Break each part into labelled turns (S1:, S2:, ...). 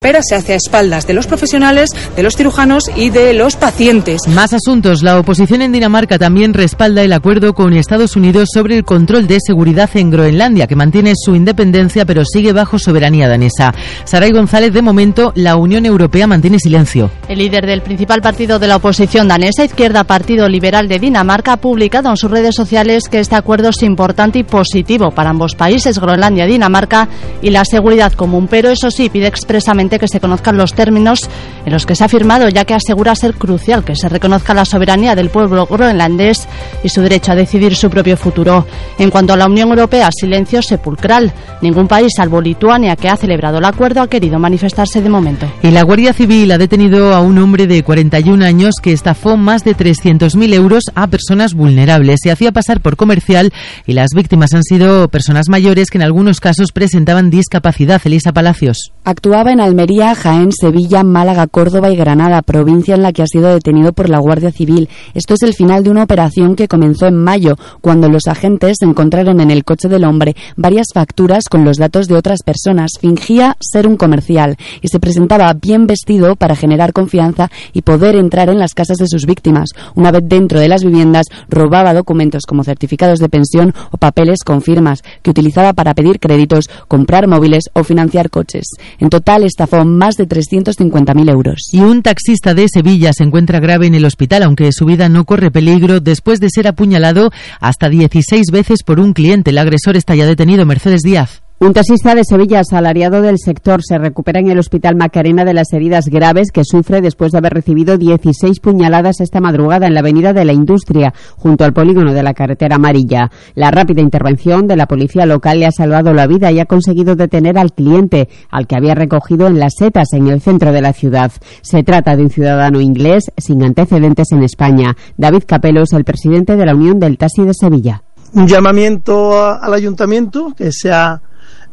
S1: Pero se hace a espaldas de los profesionales, de los cirujanos y de los pacientes.
S2: Más asuntos. La oposición en Dinamarca también respalda el acuerdo con Estados Unidos sobre el control de seguridad en Groenlandia, que mantiene su independencia pero sigue bajo soberanía danesa. Saray González, de momento, la Unión Europea mantiene silencio.
S3: El líder del principal partido de la oposición danesa, Izquierda Partido Liberal de Dinamarca, ha publicado en sus redes sociales que este acuerdo es importante y positivo para ambos países, Groenlandia y Dinamarca, y la seguridad común, pero eso sí, pide expresamente que se conozcan los términos en los que se ha firmado, ya que asegura ser crucial que se reconozca la soberanía del pueblo groenlandés y su derecho a decidir su propio futuro. En cuanto a la Unión Europea, silencio sepulcral. Ningún país, salvo Lituania, que ha celebrado el acuerdo, ha querido manifestarse de momento.
S2: Y la Guardia Civil ha detenido a un hombre de 41 años que estafó más de 300.000 euros a personas vulnerables. Se hacía pasar por comercial y las víctimas han sido personas mayores que en algunos casos presentaban discapacidad. Elisa Palacios.
S4: Actuaba en Almería, Jaén, Sevilla, Málaga, Córdoba y Granada, provincia en la que ha sido detenido por la Guardia Civil. Esto es el final de una operación que comenzó en mayo, cuando los agentes encontraron en el coche del hombre varias facturas con los datos de otras personas. Fingía ser un comercial y se presentaba bien vestido para generar confianza y poder entrar en las casas de sus víctimas. Una vez dentro de las viviendas, robaba documentos como certificados de pensión o papeles con firmas, que utilizaba para pedir créditos, comprar móviles o financiar coches. En total, estafó más de 350.000 euros.
S2: Y un taxista de Sevilla se encuentra grave en el hospital, aunque su vida no corre peligro después de ser apuñalado hasta 16 veces por un cliente. El agresor está ya detenido. Mercedes Díaz.
S5: Un taxista de Sevilla, asalariado del sector, se recupera en el Hospital Macarena de las heridas graves que sufre después de haber recibido 16 puñaladas esta madrugada en la Avenida de la Industria, junto al polígono de la carretera amarilla. La rápida intervención de la policía local le ha salvado la vida y ha conseguido detener al cliente, al que había recogido en Las Setas, en el centro de la ciudad. Se trata de un ciudadano inglés sin antecedentes en España. David Capello es el presidente de la Unión del Taxi de Sevilla.
S6: Un llamamiento al ayuntamiento que sea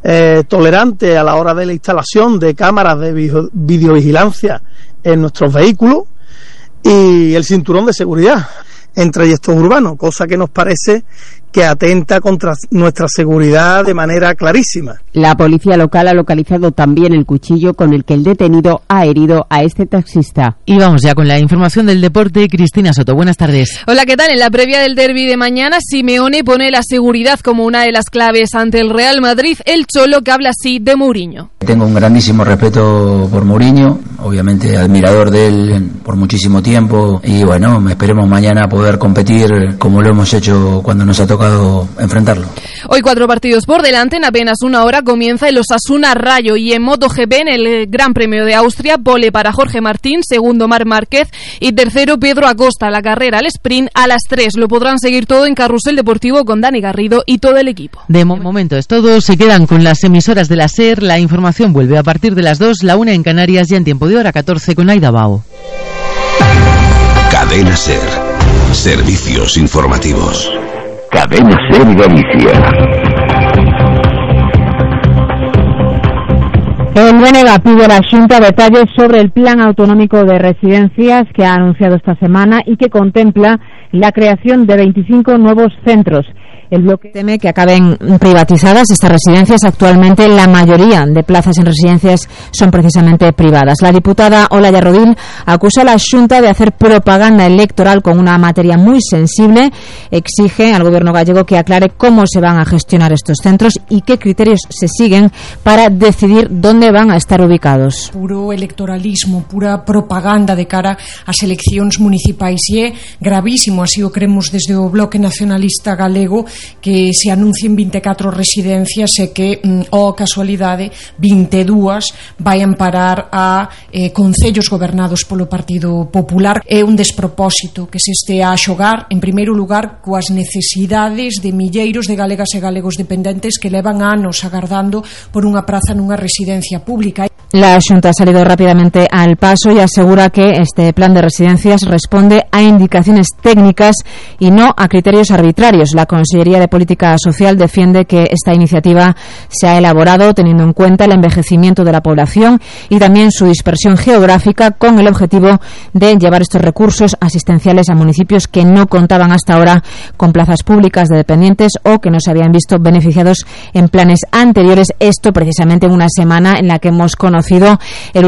S6: tolerante a la hora de la instalación de cámaras de videovigilancia en nuestros vehículos y el cinturón de seguridad en trayectos urbanos, cosa que nos parece que atenta contra nuestra seguridad de manera clarísima.
S5: La policía local ha localizado también el cuchillo con el que el detenido ha herido a este taxista.
S2: Y vamos ya con la información del deporte. Cristina Soto, buenas tardes.
S7: Hola, ¿qué tal? En la previa del derbi de mañana, Simeone pone la seguridad como una de las claves ante el Real Madrid. El Cholo, que habla así de Mourinho.
S8: Tengo un grandísimo respeto por Mourinho, obviamente admirador de él por muchísimo tiempo, y bueno, esperemos mañana poder competir como lo hemos hecho cuando nos ha tocado enfrentarlo.
S7: Hoy 4 partidos por delante. En apenas una hora comienza el Osasuna Rayo, y en MotoGP, en el Gran Premio de Austria, pole para Jorge Martín, segundo Marc Márquez y tercero Pedro Acosta. La carrera al sprint a las 3. Lo podrán seguir todo en Carrusel Deportivo con Dani Garrido y todo el equipo.
S2: De momento es todo. Se quedan con las emisoras de la SER. La información vuelve a partir de las 2, la 1 en Canarias, ya en tiempo de hora 14 con Aida Bao.
S9: Cadena SER. Servicios informativos.
S10: Cadena SER Galicia.
S11: El BNG pide a la Xunta detalles sobre el plan autonómico de residencias que ha anunciado esta semana y que contempla la creación de 25 nuevos centros. El bloque teme que acaben privatizadas estas residencias. Actualmente la mayoría de plazas en residencias son precisamente privadas. La diputada Olaya Rodil acusa a la Xunta de hacer propaganda electoral con una materia muy sensible. Exige al gobierno gallego que aclare cómo se van a gestionar estos centros y qué criterios se siguen para decidir dónde van a estar ubicados.
S12: Puro electoralismo, pura propaganda de cara ás eleccións municipais, e é gravísimo, así o cremos desde o Bloque Nacionalista Galego, que se anuncien 24 residencias e que, casualidade, 22 vayan parar a concellos gobernados polo Partido Popular. É un despropósito que se estea a xogar, en primeiro lugar, coas necesidades de milleiros de galegas e galegos dependentes que levan anos agardando por unha praza nunha residencia pública.
S11: La Xunta ha salido rápidamente al paso y asegura que este plan de residencias responde a indicaciones técnicas y no a criterios arbitrarios. La Consellería de Política Social defiende que esta iniciativa se ha elaborado teniendo en cuenta el envejecimiento de la población y también su dispersión geográfica, con el objetivo de llevar estos recursos asistenciales a municipios que no contaban hasta ahora con plazas públicas de dependientes o que no se habían visto beneficiados en planes anteriores. Esto precisamente en una semana en la que hemos conocido conocido el